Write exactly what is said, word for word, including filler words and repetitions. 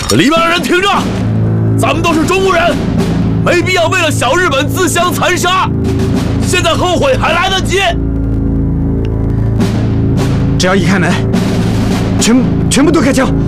里面的人听着，咱们都是中国人，没必要为了小日本自相残杀。现在后悔还来得及。 只要一开门，全全部都开枪。